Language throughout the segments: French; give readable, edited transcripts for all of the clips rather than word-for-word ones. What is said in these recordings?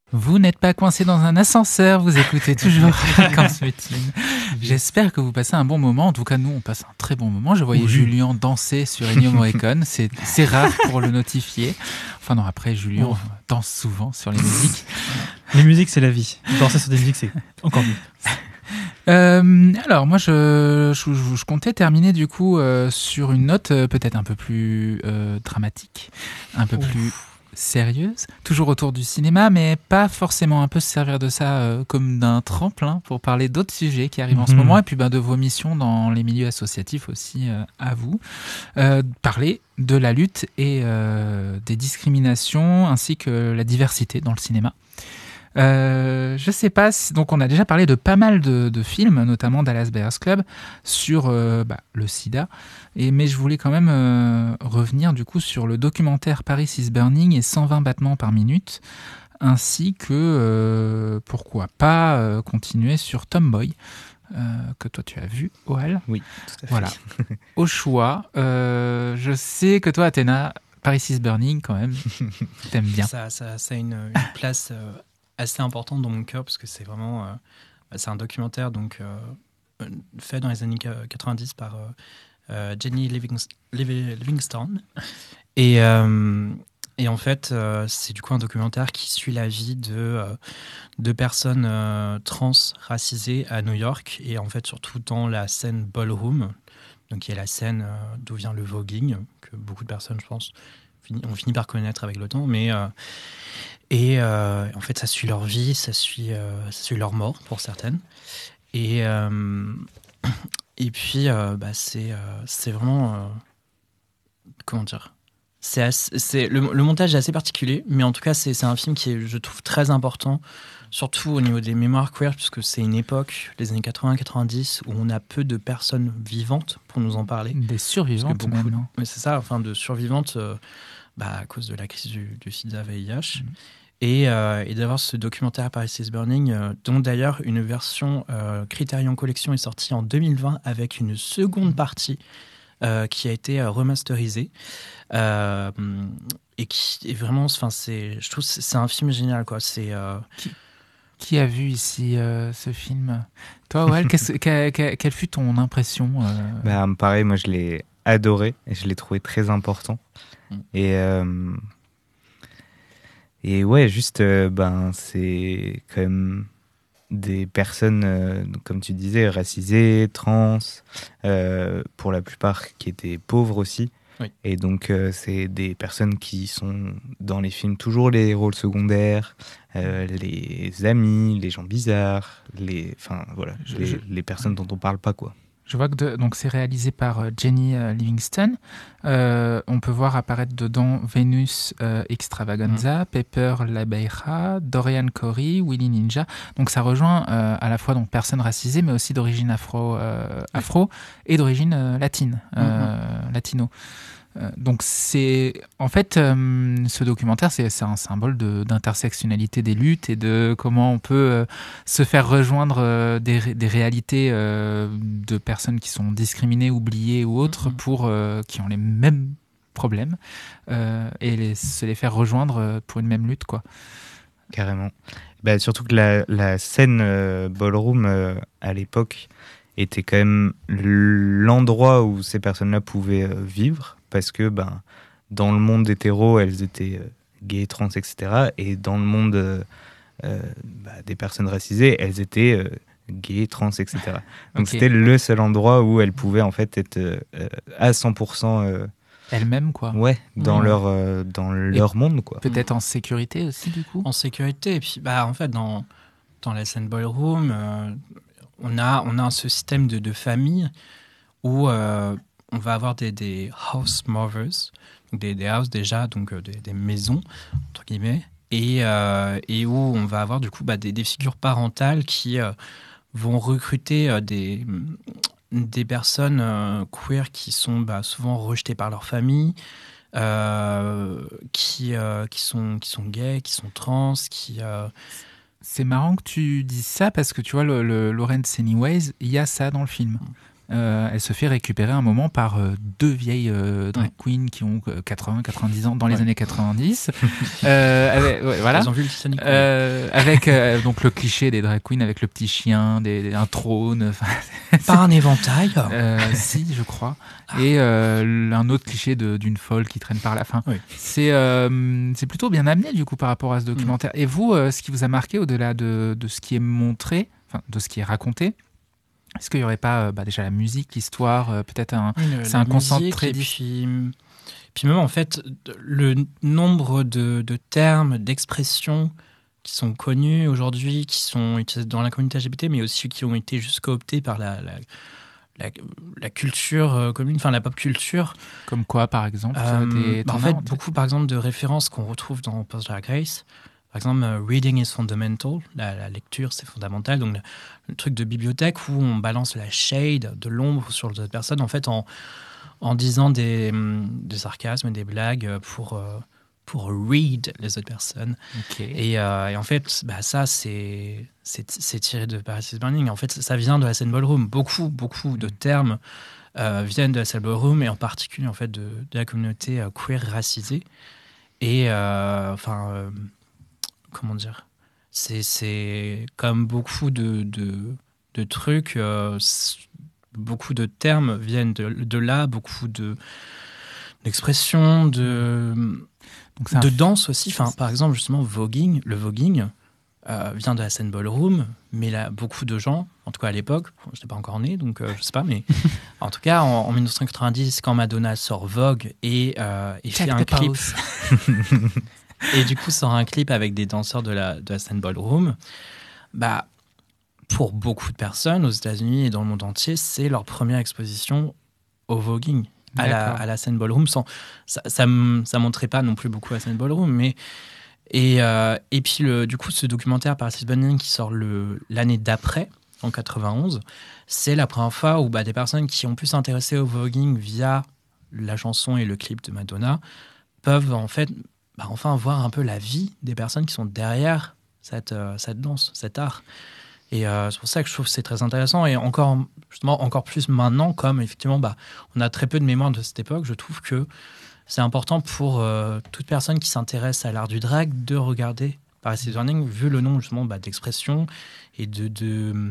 Vous n'êtes pas coincé dans un ascenseur, vous écoutez toujours Fréquence Mutine. J'espère que vous passez un bon moment. En tout cas, nous, on passe un très bon moment. Je voyais Julien danser sur Ennio Morricone. C'est rare pour le notifier. Enfin non, après, Julien danse souvent sur les musiques. Les musiques, c'est la vie. Danser sur des musiques, c'est encore mieux. Alors moi je comptais terminer du coup sur une note peut-être un peu plus dramatique, un peu plus sérieuse, toujours autour du cinéma, mais pas forcément un peu se servir de ça comme d'un tremplin pour parler d'autres sujets qui arrivent en ce moment, et puis de vos missions dans les milieux associatifs aussi à vous. Parler de la lutte et des discriminations ainsi que la diversité dans le cinéma. Je sais pas, donc on a déjà parlé de pas mal de films, notamment Dallas Buyers Club, sur le sida, mais je voulais quand même revenir du coup sur le documentaire Paris is Burning et 120 battements par minute, ainsi que, pourquoi pas, continuer sur Tomboy, que toi tu as vu, Oal. Oui, tout à fait. Voilà. Au choix, je sais que toi, Athéna, Paris is Burning quand même, t'aimes bien. Ça a une place assez importante dans mon cœur parce que c'est vraiment c'est un documentaire donc fait dans les années 90 par Jenny Livingston et en fait c'est du coup un documentaire qui suit la vie de personnes trans racisées à New York et en fait surtout dans la scène ballroom, donc qui est la scène d'où vient le voguing que beaucoup de personnes je pense on finit par connaître avec le temps, mais en fait ça suit leur vie, ça suit leur mort pour certaines, et puis c'est vraiment comment dire, le montage est assez particulier, mais en tout cas c'est un film qui est, je trouve, très important, surtout au niveau des mémoires queer, puisque c'est une époque, les années 80-90, où on a peu de personnes vivantes pour nous en parler. Des survivantes même, non ? Mais c'est ça, enfin de survivantes à cause de la crise du sida VIH. Et d'avoir ce documentaire Paris is Burning, dont d'ailleurs une version Criterion Collection est sortie en 2020 avec une seconde partie qui a été remasterisée. Et qui est vraiment, je trouve que c'est un film génial, quoi. Qui a vu ici ce film ? Toi, Well, quelle fut ton impression Pareil, moi je l'ai adoré et je l'ai trouvé très important. Et ouais, juste, c'est quand même des personnes, comme tu disais, racisées, trans, pour la plupart qui étaient pauvres aussi. Oui. Et donc, c'est des personnes qui sont dans les films toujours les rôles secondaires, les amis, les gens bizarres, les personnes dont on parle pas, quoi. Je vois que donc c'est réalisé par Jenny Livingston. On peut voir apparaître dedans Vénus Extravaganza, Pepper LaBeija, Dorian Corey, Willy Ninja. Donc ça rejoint à la fois donc personnes racisées, mais aussi d'origine afro et d'origine latine, latino. Donc c'est en fait ce documentaire c'est un symbole d'intersectionnalité des luttes et de comment on peut se faire rejoindre des réalités de personnes qui sont discriminées, oubliées ou autres pour qui ont les mêmes problèmes et se les faire rejoindre pour une même lutte, quoi. Carrément. Surtout que la scène ballroom à l'époque était quand même l'endroit où ces personnes-là pouvaient vivre, parce que dans le monde hétéro, elles étaient gays, trans, etc. Et dans le monde des personnes racisées, elles étaient gays, trans, etc. Donc c'était le seul endroit où elles pouvaient en fait être à 100% elles-mêmes, quoi. Ouais, dans leur monde, quoi. Peut-être en sécurité aussi, du coup. En sécurité, et puis en fait dans la scène ballroom, on a ce système de famille où on va avoir des house mothers, donc des houses déjà, donc des maisons entre guillemets, et où on va avoir du coup des figures parentales qui vont recruter des personnes queer qui sont souvent rejetées par leur famille, qui sont gays, qui sont trans, qui C'est marrant que tu dises ça parce que tu vois, le Lawrence Anyways, il y a ça dans le film. elle se fait récupérer un moment par deux vieilles drag queens qui ont 80-90 ans dans les années 90. Voilà. Ils ont vu le Titanic. Avec donc le cliché des drag queens avec le petit chien, un trône. Pas un éventail. Si, je crois. Et un autre cliché d'une folle qui traîne par la fin. Oui. C'est plutôt bien amené du coup par rapport à ce documentaire. Et vous, ce qui vous a marqué au-delà de ce qui est montré, enfin de ce qui est raconté, est-ce qu'il n'y aurait pas déjà la musique, l'histoire, peut-être c'est un concentré. Puis même en fait, le nombre de termes, d'expressions qui sont connus aujourd'hui, qui sont utilisés dans la communauté LGBT, mais aussi qui ont été juste cooptés par la culture commune, enfin la pop culture. Comme quoi, par exemple En fait, beaucoup par exemple de références qu'on retrouve dans Post Drag Race. Par exemple, reading is fundamental, la lecture c'est fondamental, donc le truc de bibliothèque où on balance la shade, de l'ombre sur les autres personnes, en fait en disant des sarcasmes, des blagues pour read les autres personnes. Okay. Et en fait, ça c'est tiré de Paris is Burning. En fait, ça vient de la scène ballroom. Beaucoup de termes viennent de la scène ballroom et en particulier en fait de la communauté queer racisée. Et comment dire, c'est comme beaucoup de trucs, beaucoup de termes viennent de là, beaucoup d'expressions, de danse aussi. Enfin, par exemple, justement, le voguing vient de la scène ballroom, mais là, beaucoup de gens, en tout cas à l'époque, je n'étais pas encore né, donc je sais pas, mais en tout cas, en 1990, quand Madonna sort Vogue et fait un clip... Et du coup, sort un clip avec des danseurs de la scène ballroom. Pour beaucoup de personnes aux États-Unis et dans le monde entier, c'est leur première exposition au voguing, à la scène ballroom. Ça montrait pas non plus beaucoup la scène ballroom, mais et puis du coup, ce documentaire Paris is Burning qui sort l'année d'après, en 91, c'est la première fois où des personnes qui ont pu s'intéresser au voguing via la chanson et le clip de Madonna peuvent en fait enfin voir un peu la vie des personnes qui sont derrière cette danse, cet art. Et c'est pour ça que je trouve que c'est très intéressant. Et encore plus maintenant, comme effectivement, on a très peu de mémoire de cette époque, je trouve que c'est important pour toute personne qui s'intéresse à l'art du drag de regarder Paris is Burning, vu le nom justement d'expression et de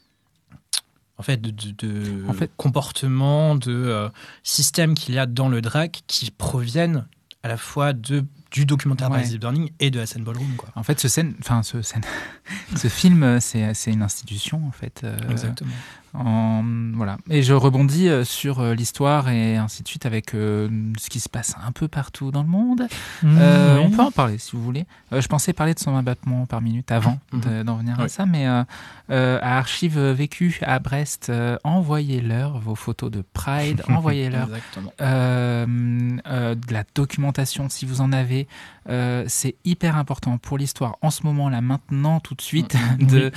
comportements, de systèmes qu'il y a dans le drag qui proviennent à la fois du documentaire Paris is Burning et de la scène ballroom, quoi. En fait, ce film, c'est une institution, en fait. Exactement. Voilà. Et je rebondis sur l'histoire et ainsi de suite avec ce qui se passe un peu partout dans le monde. On peut en parler si vous voulez. Je pensais parler de 120 battements par minute avant d'en venir à ça, mais à Archives Vécues à Brest, envoyez-leur vos photos de Pride, envoyez-leur de la documentation si vous en avez. C'est hyper important pour l'histoire en ce moment là, maintenant, tout de suite, de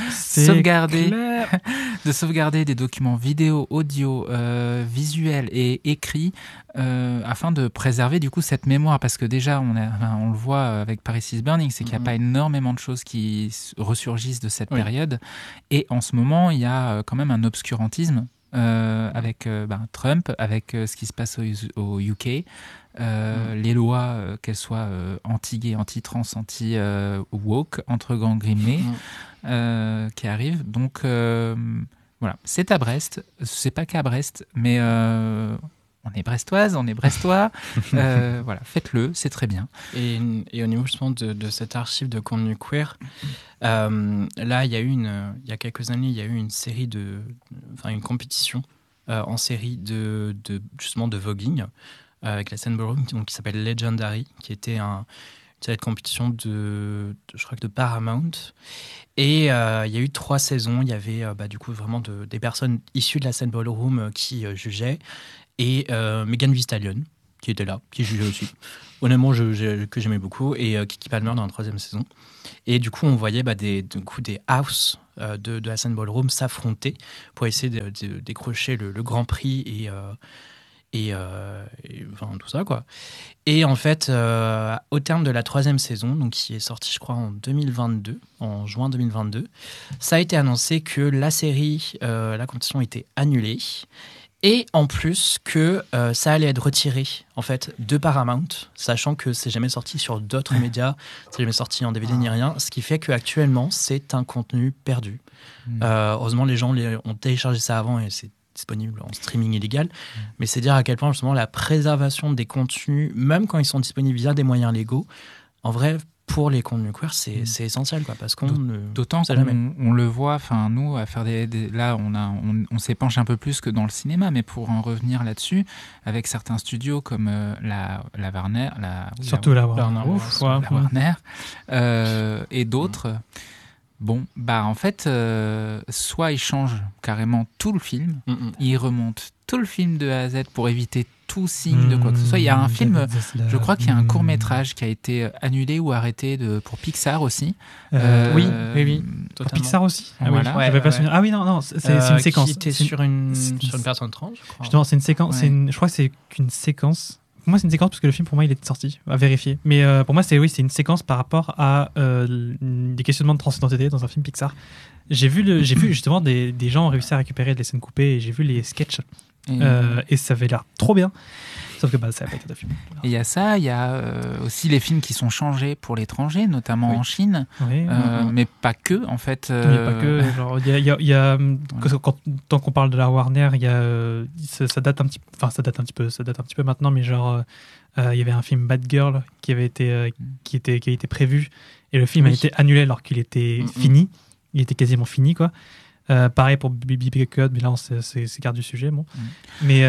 sauvegarder des documents vidéo, audio, visuels et écrits afin de préserver du coup cette mémoire, parce que déjà on le voit avec Paris is Burning, c'est qu'il n'y a pas énormément de choses qui ressurgissent de cette période, et en ce moment il y a quand même un obscurantisme avec Trump, avec ce qui se passe au UK, les lois, qu'elles soient anti-gay, anti-trans, anti-woke, entre grands guillemets, qui arrivent. Donc voilà, c'est à Brest, c'est pas qu'à Brest, mais on est brestoise, on est brestois, voilà, faites-le, c'est très bien. Et au niveau justement de cette archive de contenu queer, là il y a quelques années, il y a eu une série une compétition en série justement de voguing avec la scène ballroom qui s'appelle Legendary, qui était cette compétition je crois que de Paramount. Et il y a eu 3 saisons. Il y avait du coup vraiment des personnes issues de la scène ballroom qui jugeaient, et Megan Thee Stallion qui était là, qui jugeait aussi. Honnêtement, que j'aimais beaucoup, et Kiki Palmer dans la 3e saison. Et du coup, on voyait des house de la scène ballroom s'affronter pour essayer de décrocher le grand prix enfin, tout ça, quoi. Et en fait, au terme de la 3e saison, donc qui est sortie, je crois, en juin 2022, ça a été annoncé que la série, la compétition était annulée. Et en plus que ça allait être retiré en fait de Paramount, sachant que c'est jamais sorti sur d'autres médias, c'est jamais sorti en DVD ni rien, ce qui fait qu'actuellement c'est un contenu perdu. Heureusement les gens ont téléchargé ça avant et c'est disponible en streaming illégal, mais c'est dire à quel point justement la préservation des contenus, même quand ils sont disponibles via des moyens légaux, en vrai pour les contenus queer c'est essentiel quoi, parce qu'on d'autant qu'on le voit, enfin nous à faire là on s'épanche un peu plus que dans le cinéma, mais pour en revenir là-dessus avec certains studios comme la Warner, la Warner et d'autres. Bon, bah en fait, soit ils changent carrément tout le film, ils remontent tout le film de A à Z pour éviter tout signe de quoi que ce soit. Il y a un film, je crois qu'il y a un court-métrage qui a été annulé ou arrêté pour Pixar aussi. Oui. Pour Pixar aussi. Voilà. Ah oui, non, c'est une séquence. Qui était sur une personne trans, je crois. Justement, c'est une séquence. Je crois que c'est qu'une séquence. Pour moi, c'est une séquence parce que le film, pour moi, il est sorti, à vérifier. Mais pour moi, c'est une séquence par rapport à des questionnements de transidentité dans un film Pixar. J'ai vu justement des gens réussir à récupérer des scènes coupées et j'ai vu les sketchs. Et ça avait l'air trop bien. Sauf que ça n'a pas été un film. Et il y a ça, il y a aussi les films qui sont changés pour l'étranger, notamment en Chine, mais pas que en fait. Mais pas que. Genre, il y a tant qu'on parle de la Warner, il y a ça date un petit peu maintenant, mais genre il y avait un film Bad Girl qui avait été qui a été prévu et le film a été annulé alors qu'il était fini. Il était quasiment fini quoi. Pareil pour Big Cut, mais là on s'écarte du sujet bon. Mais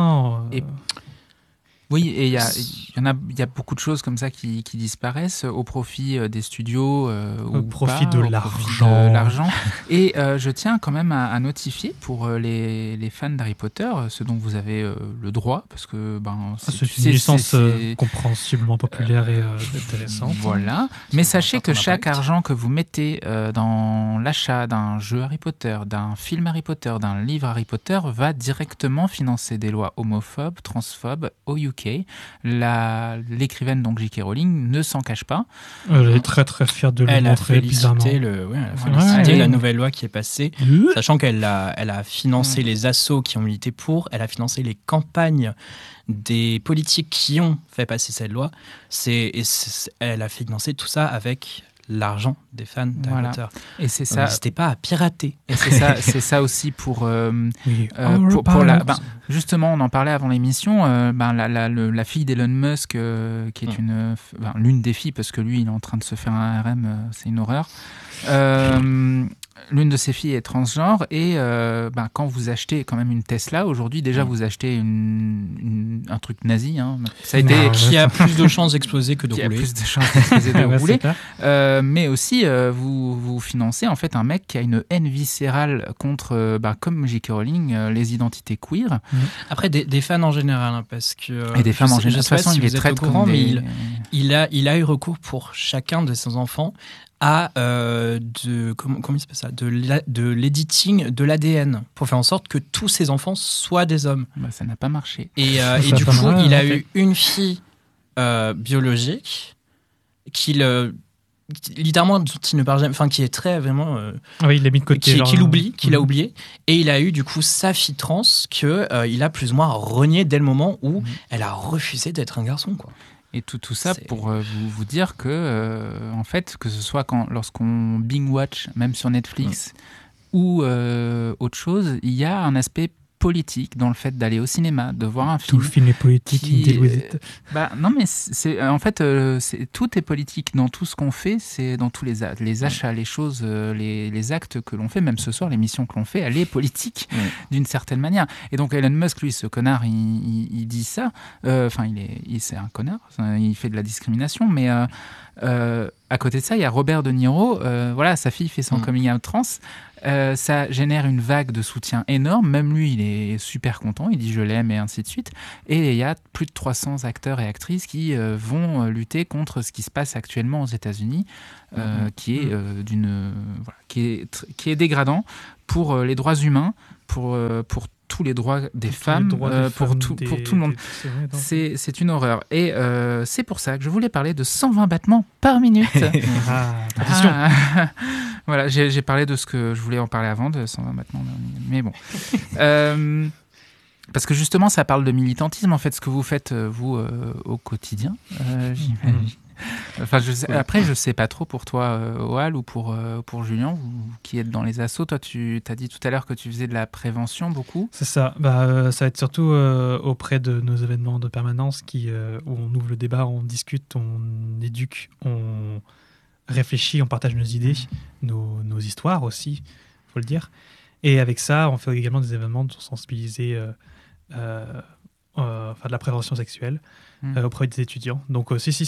oui, et il y a beaucoup de choses comme ça qui disparaissent au profit des studios au profit de l'argent. Et je tiens quand même à notifier pour les fans d'Harry Potter ce dont vous avez le droit, parce que c'est une licence compréhensiblement populaire et intéressante. Voilà. Mais sachez que chaque argent que vous mettez dans l'achat d'un jeu Harry Potter, d'un film Harry Potter, d'un livre Harry Potter va directement financer des lois homophobes, transphobes au UK. L'écrivaine donc J.K. Rowling ne s'en cache pas. Elle est très très fière de le montrer bizarrement. Elle a félicité la nouvelle loi qui est passée, sachant qu'elle a financé les assos qui ont milité pour, elle a financé les campagnes des politiques qui ont fait passer cette loi. Elle a financé tout ça avec l'argent des fans d'Harry Potter. Et c'est ça. N'hésitez pas à pirater. Et c'est ça aussi pour justement, on en parlait avant l'émission. La fille d'Elon Musk, qui est l'une des filles, parce que lui, il est en train de se faire un RM, c'est une horreur. L'une de ses filles est transgenre et quand vous achetez quand même une Tesla aujourd'hui, déjà vous achetez un truc nazi. Ça a été qui a plus de chances d'exploser que de rouler. Plus de chances d'exploser de rouler. Mais aussi vous financez en fait un mec qui a une haine viscérale contre, comme J.K. Rowling, les identités queer. Après des fans en général, parce que et des femmes en général. De toute façon, il est très courant, mais il a eu recours pour chacun de ses enfants à comment il s'appelle ça, de l'editing de l'ADN pour faire en sorte que tous ses enfants soient des hommes. Ça n'a pas marché. Et du coup, il a eu une fille biologique littéralement dont il ne parle jamais, enfin qui est très vraiment il l'a mis de côté, qu'il a oublié, et il a eu du coup sa fille trans que il a plus ou moins renié dès le moment où elle a refusé d'être un garçon quoi. Et tout ça pour vous dire que, en fait, que ce soit lorsqu'on binge-watch, même sur Netflix, ou autre chose, il y a un aspect politique dans le fait d'aller au cinéma, de voir un film. Tout le film est politique, non, mais en fait, tout est politique dans tout ce qu'on fait, c'est dans tous les achats, les choses, les actes que l'on fait, même ce soir, l'émission que l'on fait, elle est politique d'une certaine manière. Et donc Elon Musk, lui, ce connard, il dit ça. C'est un connard, il fait de la discrimination, mais à côté de ça, il y a Robert De Niro, sa fille fait son coming out trans. Ça génère une vague de soutien énorme. Même lui, il est super content. Il dit je l'aime et ainsi de suite. Et il y a plus de 300 acteurs et actrices qui vont lutter contre ce qui se passe actuellement aux États-Unis, qui est dégradant pour les droits humains, pour tous les droits des Tous les femmes, droits des pour femmes, tout le monde. des- C'est une horreur. Et c'est pour ça que je voulais parler de 120 battements par minute. Ah, attention. Voilà, j'ai parlé de ce que je voulais en parler avant, de 120 battements par minute. Mais bon. Parce que justement, ça parle de militantisme, en fait, ce que vous faites, vous, au quotidien, j'imagine. Enfin, après, je sais pas trop pour toi, Oal, ou pour Julien, vous qui êtes dans les assos. Toi, tu t'as dit tout à l'heure que tu faisais de la prévention beaucoup. C'est ça. Ça va être surtout auprès de nos événements de permanence où on ouvre le débat, on discute, on éduque, on réfléchit, on partage nos idées, nos histoires aussi, faut le dire. Et avec ça, on fait également des événements pour sensibiliser, de la prévention sexuelle auprès des étudiants. Donc,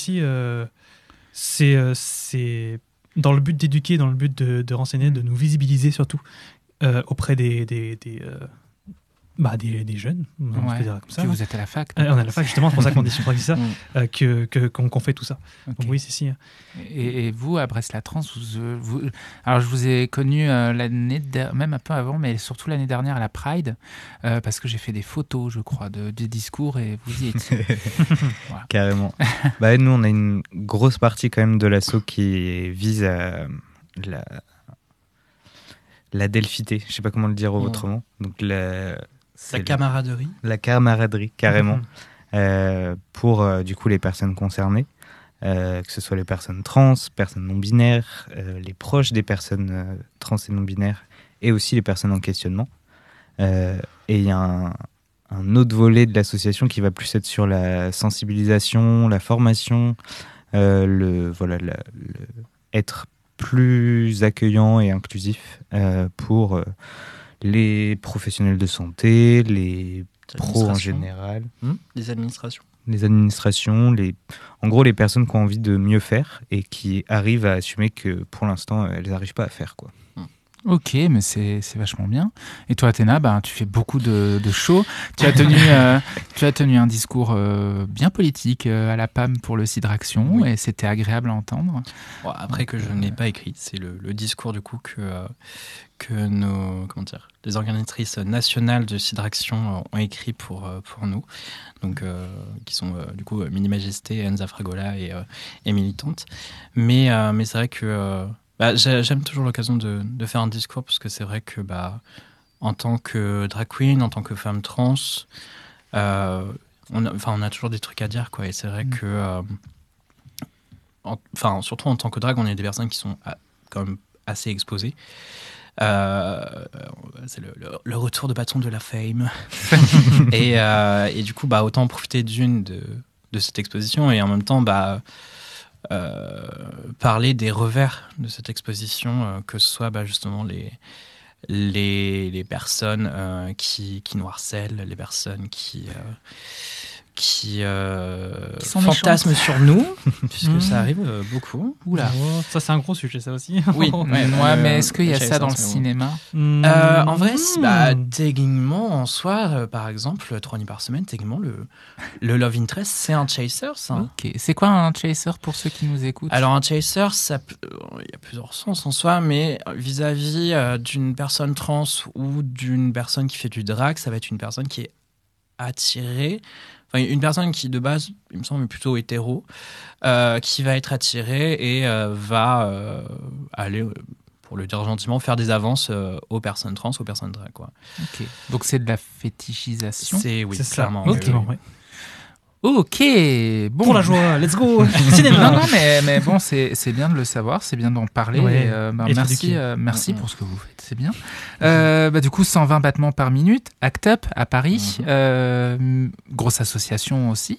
c'est dans le but d'éduquer, dans le but de renseigner, de nous visibiliser surtout auprès des jeunes, on peut dire comme ça. Puis vous êtes à la fac. On est à la fac, justement, c'est pour ça qu'on dit ça, qu'on fait tout ça. Okay. Donc, oui, si. Et vous, à Brest-la-Trans, alors je vous ai connu même un peu avant, mais surtout l'année dernière à la Pride, parce que j'ai fait des photos, je crois, des discours, et vous y étiez. Voilà. Carrément. Nous, on a une grosse partie quand même de l'asso qui vise à la delphité, je sais pas comment le dire autrement. Donc la camaraderie. La camaraderie, carrément. Pour du coup les personnes concernées, que ce soit les personnes trans, personnes non-binaires, les proches des personnes trans et non-binaires, et aussi les personnes en questionnement. Et il y a un autre volet de l'association qui va plus être sur la sensibilisation, la formation, être plus accueillant et inclusif pour les professionnels de santé, les pros en général. Les administrations. Les administrations, en gros les personnes qui ont envie de mieux faire et qui arrivent à assumer que pour l'instant elles n'arrivent pas à faire, quoi. Ok, mais c'est vachement bien. Et toi, Athéna, tu fais beaucoup de shows. Tu as tenu un discours bien politique à la PAM pour le Sidraction, et c'était agréable à entendre. Bon, après que je n'ai pas écrit, c'est le discours du coup que les organisatrices nationales de Sidraction ont écrit pour nous, donc qui sont du coup Mini Majesté, Enza Fragola et Militante. Mais c'est vrai que j'aime toujours l'occasion de faire un discours, parce que c'est vrai que en tant que drag queen, en tant que femme trans, on a toujours des trucs à dire, quoi. Et c'est vrai que surtout en tant que drag, on est des personnes qui sont quand même assez exposées. C'est le retour de bâton de la fame. et du coup autant en profiter de cette exposition, et en même temps parler des revers de cette exposition, que ce soit justement les personnes qui nous harcèlent, les personnes qui fantasment sur nous, puisque ça arrive beaucoup. Oula, ça c'est un gros sujet, ça aussi. Oui, mais est-ce qu'il y a ça dans le cinéma? En vrai, techniquement, en soi, par exemple, 3 nuits par semaine, techniquement, le Love Interest, c'est un chaser, ça. Ok, c'est quoi un chaser pour ceux qui nous écoutent? Alors, un chaser, il y a plusieurs sens en soi, mais vis-à-vis d'une personne trans ou d'une personne qui fait du drag, ça va être une personne qui est attirée. Enfin, une personne qui, de base, il me semble, est plutôt hétéro, qui va être attirée et va aller, pour le dire gentiment, faire des avances aux personnes trans, aux personnes drag, quoi. Ok. Donc c'est de la fétichisation? C'est clairement. Ok. Ok, bon. Pour la joie, let's go. Cinéma. Non, mais bon, c'est bien de le savoir, c'est bien d'en parler. Ouais. Et, merci pour ce que vous faites, c'est bien. Du coup, 120 battements par minute, Act Up à Paris, grosse association aussi.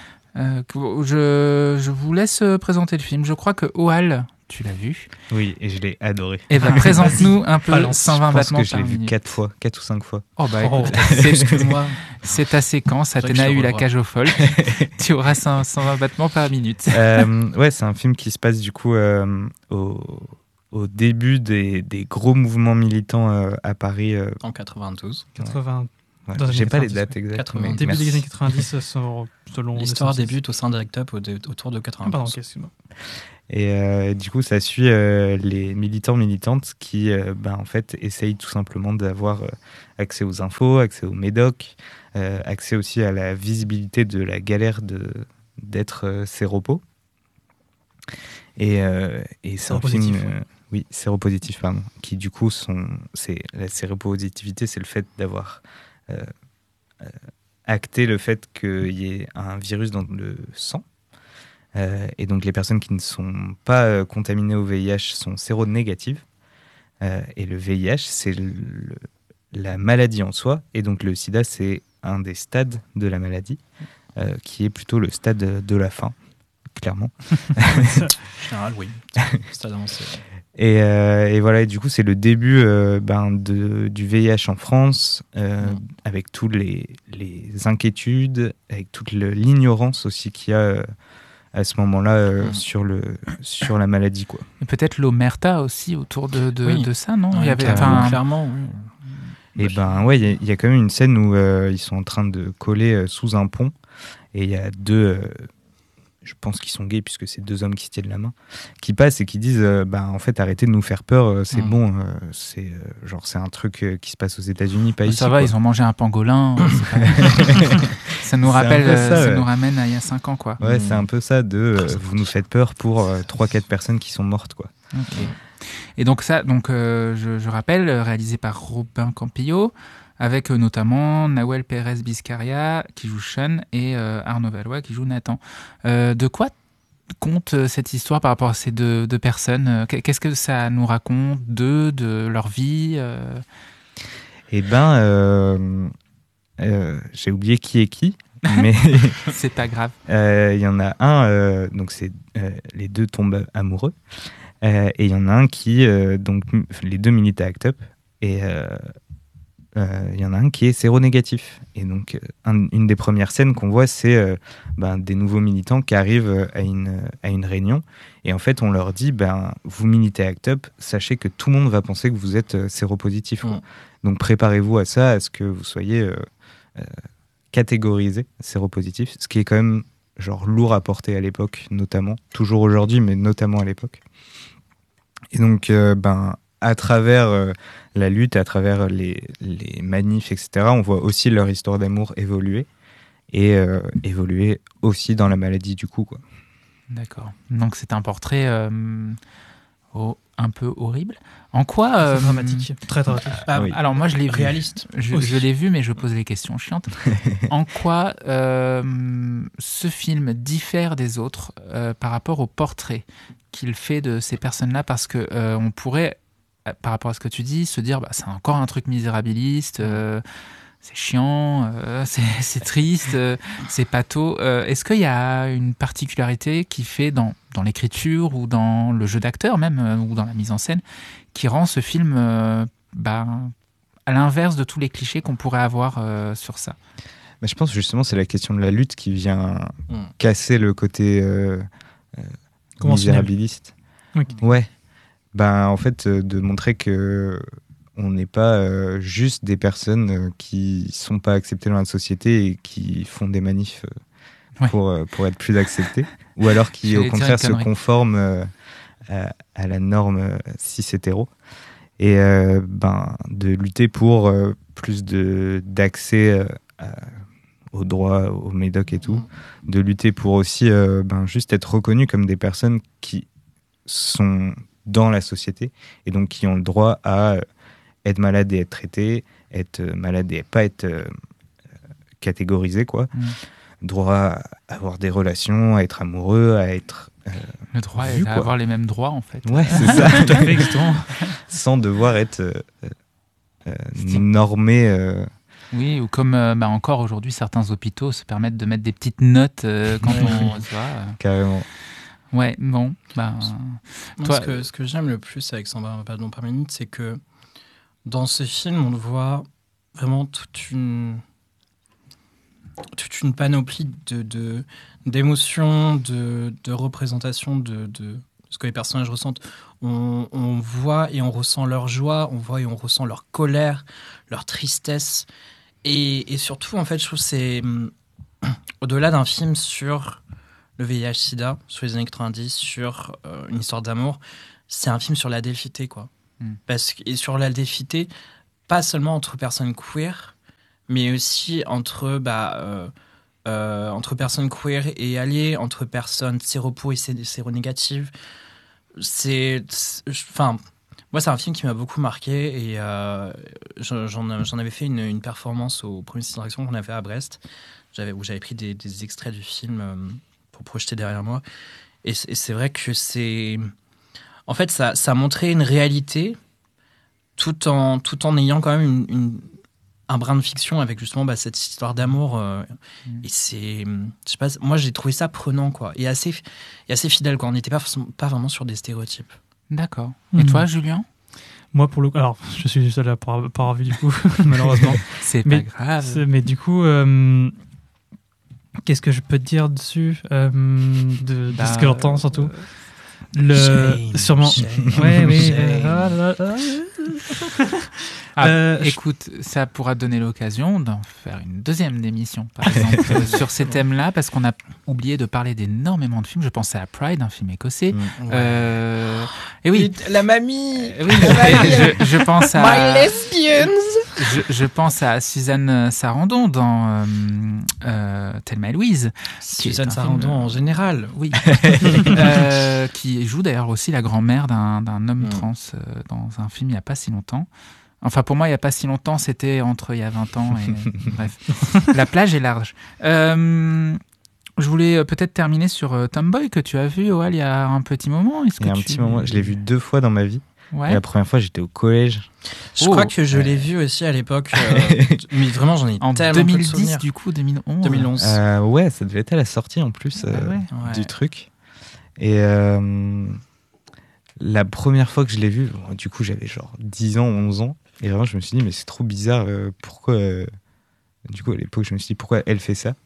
Je vous laisse présenter le film. Je crois que Oal, tu l'as vu. Oui, et je l'ai adoré. Et présente-nous un peu 120 battements par minute. Je pense que je l'ai vu 4 ou 5 fois. Oh écoute, c'est ta séquence. Athéna a eu la cage aux folles. Tu auras 120 battements par minute. C'est un film qui se passe du coup au début des gros mouvements militants à Paris. En 92. 80. J'ai pas les dates exactes. Début des années 90, selon l'histoire débute au sein d'Act Up autour de 80. Pardon, excuse-moi. Et du coup, ça suit les militantes qui, en fait, essayent tout simplement d'avoir accès aux infos, accès aux médocs, accès aussi à la visibilité de la galère d'être séropos. Et c'est un film... oui, séropositif, pardon. Qui, du coup, la séropositivité, c'est le fait d'avoir acté le fait qu'il y ait un virus dans le sang. Et donc les personnes qui ne sont pas contaminées au VIH sont séronégatives. Et le VIH, c'est la maladie en soi. Et donc le sida, c'est un des stades de la maladie, qui est plutôt le stade de la fin, clairement. En général, oui. Stade avancé. Et voilà, et du coup, c'est le début du VIH en France, avec toutes les inquiétudes, avec toute l'ignorance aussi qu'il y a à ce moment-là sur la maladie, quoi. Et peut-être l'omerta aussi autour de ça, non? Ouais, Il y avait, clairement, oui. Et il y a quand même une scène où ils sont en train de coller sous un pont, et il y a deux... je pense qu'ils sont gays puisque c'est deux hommes qui se tiennent la main, qui passent et qui disent en fait arrêtez de nous faire peur, c'est bon, c'est un truc qui se passe aux États-Unis, pas ici. Ça va, quoi. ils ont mangé un pangolin. Ça nous rappelle, ça nous ramène à il y a 5 ans, quoi. Ouais, c'est un peu ça vous nous faites peur pour 3-4 personnes qui sont mortes, quoi. Okay. Et donc ça, je rappelle, réalisé par Robin Campillo, avec notamment Nahuel Pérez Biscaria qui joue Sean et Arnaud Valois qui joue Nathan. De quoi compte cette histoire par rapport à ces deux personnes? Qu'est-ce que ça nous raconte d'eux, de leur vie? J'ai oublié qui est qui, mais c'est pas grave. Il y en a un, donc c'est les deux tombent amoureux, et il y en a un qui donc les deux militent à ACT UP, et il y en a un qui est séronégatif. Et donc, une des premières scènes qu'on voit, c'est des nouveaux militants qui arrivent à une réunion. Et en fait, on leur dit, vous militez à ACT UP, sachez que tout le monde va penser que vous êtes séropositif. Donc, préparez-vous à ça, à ce que vous soyez catégorisé séropositif, ce qui est quand même lourd à porter à l'époque, notamment. Toujours aujourd'hui, mais notamment à l'époque. Et donc, à travers la lutte, à travers les manifs, etc., on voit aussi leur histoire d'amour évoluer, et évoluer aussi dans la maladie du coup, quoi. D'accord. Donc c'est un portrait un peu horrible. En quoi dramatique, très dramatique. Oui. Alors moi je l'ai vu. Réaliste. Je l'ai vu, mais je pose les questions chiantes. En quoi ce film diffère des autres par rapport au portrait qu'il fait de ces personnes-là? Parce que on pourrait, par rapport à ce que tu dis, se dire c'est encore un truc misérabiliste, c'est chiant, c'est triste, c'est pâteau. Est-ce qu'il y a une particularité qui fait dans l'écriture ou dans le jeu d'acteur même, ou dans la mise en scène, qui rend ce film à l'inverse de tous les clichés qu'on pourrait avoir sur ça? Je pense justement c'est la question de la lutte qui vient casser le côté misérabiliste. Okay. Ouais. En fait, de montrer que on n'est pas juste des personnes qui sont pas acceptées dans la société et qui font des manifs pour être plus acceptés, ou alors qui au contraire se conforment à la norme cis-hétéro, et de lutter pour plus d'accès aux droits, aux médocs et tout, de lutter pour aussi juste être reconnus comme des personnes qui sont dans la société, et donc qui ont le droit à être malade et être traité, être malade et pas être catégorisé, quoi. Droit à avoir des relations, à être amoureux, à être le droit à avoir les mêmes droits, en fait. Ouais, c'est ça. Tout à fait, sans devoir être normé. Oui, ou comme encore aujourd'hui, certains hôpitaux se permettent de mettre des petites notes quand on se voit. Carrément. Ouais, bon. Moi, ce que j'aime le plus avec 120 pas par minute, c'est que dans ce film, on voit vraiment toute une panoplie d'émotions, de représentations de ce que les personnages ressentent. On voit et on ressent leur joie, on voit et on ressent leur colère, leur tristesse. Et surtout, en fait, je trouve que c'est au-delà d'un film sur le VIH/SIDA sur les années 90, sur une histoire d'amour. C'est un film sur la défité, quoi. Et sur la défité, pas seulement entre personnes queer, mais aussi entre personnes queer et alliées, entre personnes séro-po et séro-négatives. Moi, c'est un film qui m'a beaucoup marqué et j'en avais fait une performance au premier site d'interaction qu'on a fait à Brest, où j'avais pris des extraits du film pour projeter derrière moi. Et c'est vrai que en fait, ça montrait une réalité tout en ayant quand même un brin de fiction avec justement cette histoire d'amour. Et je sais pas, moi j'ai trouvé ça prenant, quoi, et assez fidèle, quoi. On n'était pas vraiment sur des stéréotypes. D'accord. Et toi, Julien ? Moi, pour le coup, alors je suis juste là pour avoir vu du coup, malheureusement. C'est pas grave. Mais du coup, qu'est-ce que je peux te dire dessus de ce que j'entends surtout sûrement. Oui. Écoute, ça pourra donner l'occasion d'en faire une deuxième émission, par exemple, sur ces thèmes-là, parce qu'on a oublié de parler d'énormément de films. Je pensais à Pride, un film écossais. Et oui, la mamie. Oui, je pense à My Lesbians. Je pense à Suzanne Sarandon dans Thelma et Louise. Suzanne Sarandon en général. Oui. Qui joue d'ailleurs aussi la grand-mère d'un homme trans dans un film il n'y a pas si longtemps. Enfin, pour moi, il n'y a pas si longtemps, c'était il y a 20 ans. Et, bref, la plage est large. Je voulais peut-être terminer sur Tomboy, que tu as vu, Oal, il y a un petit moment. Il y a un petit moment, je l'ai vu 2 fois dans ma vie. Ouais. Et la première fois, j'étais au collège. Je crois que je l'ai vu aussi à l'époque. Mais vraiment, j'en ai en tellement 2010, du coup, 2011. 2011. Ouais, ça devait être à la sortie en plus du truc. Et la première fois que je l'ai vu, du coup, j'avais genre 10 ans, 11 ans. Et vraiment, je me suis dit, mais c'est trop bizarre. Pourquoi du coup, à l'époque, je me suis dit, pourquoi elle fait ça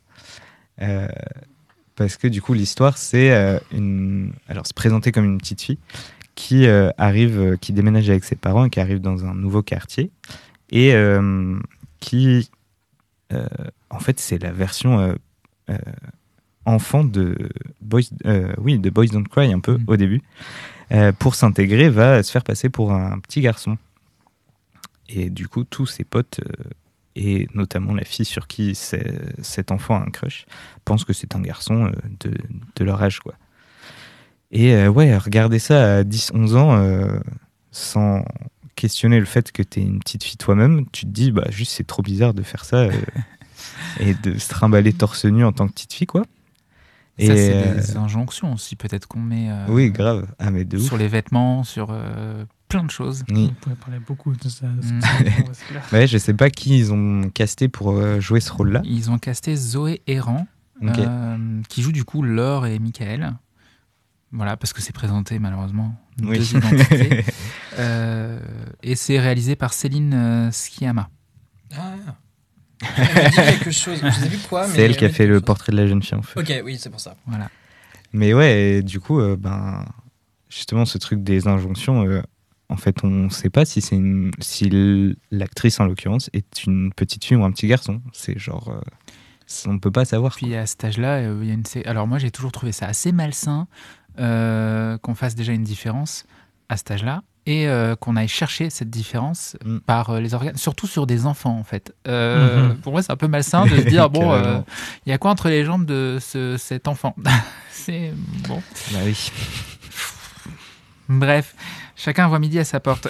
parce que du coup, l'histoire, c'est alors se présenter comme une petite fille qui qui déménage avec ses parents et qui arrive dans un nouveau quartier et qui en fait c'est la version enfant de Boys Don't Cry un peu au début. Pour s'intégrer, va se faire passer pour un petit garçon et du coup tous ses potes et notamment la fille sur qui cet enfant a un crush pensent que c'est un garçon de leur âge, quoi. Et regarder ça à 10-11 ans sans questionner le fait que t'es une petite fille toi-même, tu te dis juste c'est trop bizarre de faire ça et de se trimballer torse nu en tant que petite fille, quoi. Et ça, c'est des injonctions aussi, peut-être qu'on met oui, grave. Ah, mais de ouf. sur les vêtements, sur plein de choses. Oui. On pourrait parler beaucoup de ça. Ouais, je sais pas qui ils ont casté pour jouer ce rôle-là. Ils ont casté Zoé Héran, qui joue du coup Laure et Michael. Voilà, parce que c'est présenté malheureusement deux identités. Et c'est réalisé par Céline Sciamma. Elle m'a dit quelque chose. Je sais plus quoi. C'est elle qui a fait le portrait de la jeune fille, en fait. Ok, oui, c'est pour ça. Voilà. Mais ouais, et du coup, justement, ce truc des injonctions, en fait, on sait pas si l'actrice, en l'occurrence, est une petite fille ou un petit garçon. C'est genre... on peut pas savoir. Puis à cet âge-là, il y a alors moi, j'ai toujours trouvé ça assez malsain qu'on fasse déjà une différence à cet âge-là. Et qu'on aille chercher cette différence par les organes, surtout sur des enfants, en fait. Pour moi, c'est un peu malsain de se dire, il y a quoi entre les jambes de cet enfant? C'est bon. Bah oui. Bref, chacun voit midi à sa porte.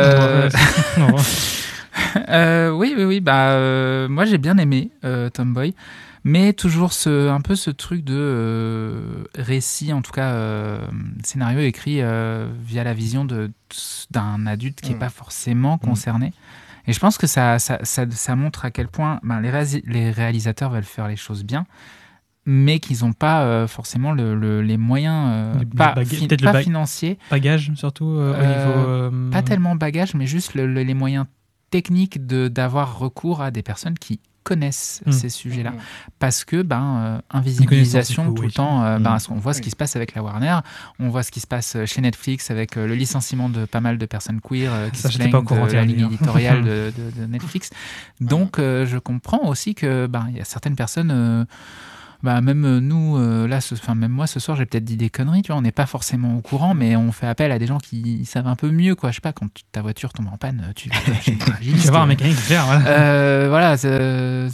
Oui. Moi, j'ai bien aimé Tomboy. Mais toujours un peu ce truc de récit, en tout cas scénario écrit via la vision d'un adulte qui n'est pas forcément concerné. Et je pense que ça montre à quel point les réalisateurs veulent faire les choses bien, mais qu'ils n'ont pas forcément les moyens, pas financiers. Bagage, surtout au niveau... Pas tellement bagage, mais juste les moyens techniques d'avoir recours à des personnes qui connaissent ces sujets-là, parce que invisibilisation tout le temps, on voit ce qui se passe avec la Warner, on voit ce qui se passe chez Netflix avec le licenciement de pas mal de personnes queer qui se plaignent de la ligne éditoriale de Netflix. Donc je comprends aussi que il y a certaines personnes Bah même nous, là, même moi ce soir, j'ai peut-être dit des conneries, tu vois, on n'est pas forcément au courant, mais on fait appel à des gens qui savent un peu mieux, quoi. Je sais pas, quand ta voiture tombe en panne, tu vas voir un mécanique faire, voilà. Voilà, c'est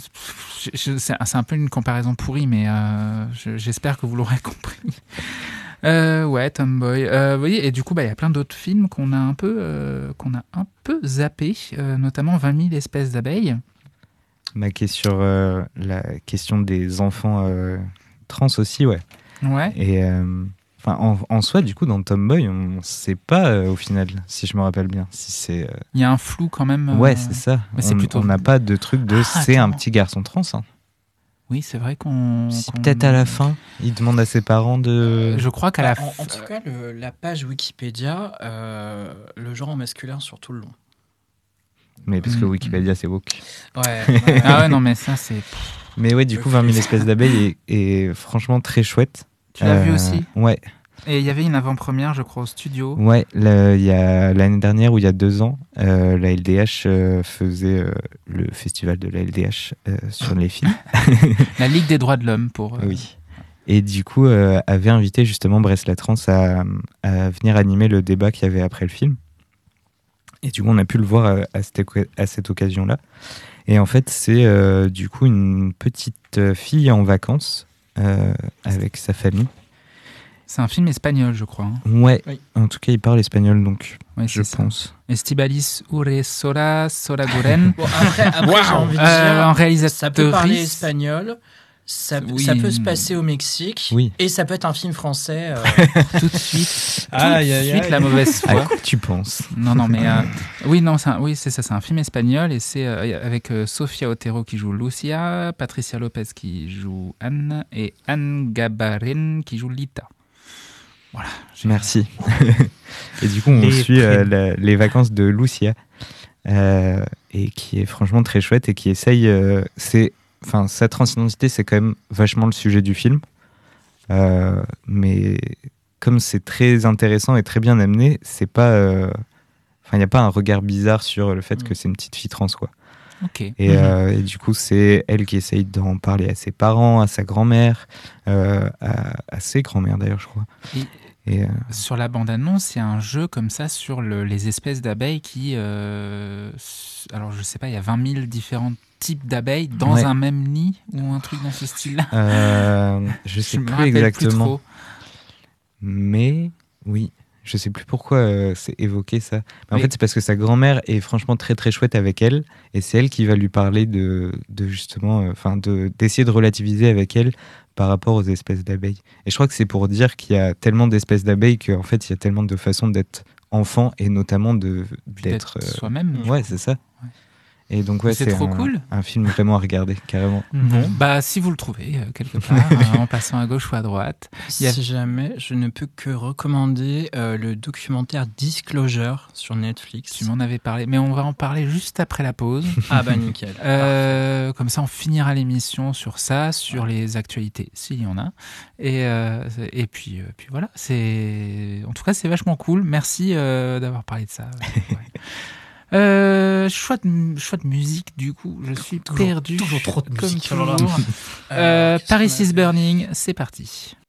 un peu une comparaison pourrie, mais j'espère que vous l'aurez compris. Ouais, Tomboy. Vous voyez, et du coup, il y a plein d'autres films qu'on a un peu zappé, notamment 20 000 espèces d'abeilles. Qui est sur la question des enfants trans aussi, ouais. Ouais. Et en soi, du coup, dans Tomboy, on ne sait pas au final, si je me rappelle bien, si c'est. Il y a un flou quand même. Ouais, c'est ça. Mais c'est plutôt. On n'a pas de truc de c'est un petit garçon trans. Hein. Oui, c'est vrai qu'on. Peut-être à la fin, il demande à ses parents de. Je crois qu'à la fin. En tout cas, la page Wikipédia, le genre masculin sur tout le long. Mais parce que Wikipédia, c'est woke. Ouais. Ah ouais, non, mais ça, c'est. Mais ouais, du coup, 20 000 espèces d'abeilles est franchement très chouette. Tu l'as vu aussi ? Ouais. Et il y avait une avant-première, je crois, au studio. Ouais, il y a l'année dernière ou il y a 2 ans, la LDH faisait le festival de la LDH sur les films. La Ligue des droits de l'homme, pour. Oui. Et du coup, avait invité justement Brest la Trans à venir animer le débat qu'il y avait après le film. Et du coup, on a pu le voir à cette occasion-là. Et en fait, c'est du coup une petite fille en vacances avec sa famille. C'est un film espagnol, je crois. Ouais, oui. En tout cas, il parle espagnol, donc ouais, je pense. Estibaliz Urresola Solaguren. Bon, après j'ai envie de dire, en réalisateur. Ça peut parler espagnol. Ça peut se passer au Mexique, oui. Et ça peut être un film français. Tout de suite, la mauvaise foi. À quoi tu penses ? Non, mais oui, c'est ça, c'est un film espagnol et c'est avec Sofia Otero qui joue Lucia, Patricia Lopez qui joue Anne et Anne Gabarén qui joue Lita. Voilà. Merci. Et du coup, on suit les vacances de Lucia et qui est franchement très chouette et qui essaye. Sa transidentité, c'est quand même vachement le sujet du film. Mais comme c'est très intéressant et très bien amené, c'est pas. Il n'y a pas un regard bizarre sur le fait que c'est une petite fille trans, quoi. Okay. Et du coup, c'est elle qui essaye d'en parler à ses parents, à sa grand-mère, à ses grands-mères d'ailleurs, je crois. Et sur la bande-annonce, il y a un jeu comme ça sur les espèces d'abeilles qui... alors, je sais pas, il y a 20 000 différents types d'abeilles dans un même nid ou un truc dans ce style-là. Je sais plus exactement. Plus trop. Mais oui, je sais plus pourquoi c'est évoqué ça. Mais en fait, c'est parce que sa grand-mère est franchement très très chouette avec elle et c'est elle qui va lui parler de justement, d'essayer de relativiser avec elle par rapport aux espèces d'abeilles. Et je crois que c'est pour dire qu'il y a tellement d'espèces d'abeilles qu'en fait, il y a tellement de façons d'être enfant et notamment d'être soi-même. Ouais, c'est ça. Ouais. Et donc ouais, c'est trop cool. Un film vraiment à regarder, carrément. Bon, si vous le trouvez quelque part, en passant à gauche ou à droite. Si jamais, je ne peux que recommander le documentaire Disclosure sur Netflix. Tu m'en avais parlé, mais on va en parler juste après la pause. Ah bah nickel. Comme ça, on finira l'émission sur ça, sur les actualités, s'il y en a. Et puis voilà. En tout cas, c'est vachement cool. Merci d'avoir parlé de ça. Ouais. Choix de musique, du coup, je suis perdu. Toujours trop de musique. Paris is Burning, c'est parti.